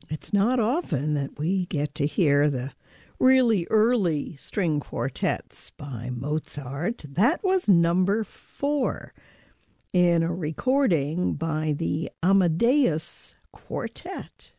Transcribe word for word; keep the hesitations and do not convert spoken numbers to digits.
It's not often that we get to hear the really early string quartets by Mozart. That was number four in a recording by the Amadeus Quartet.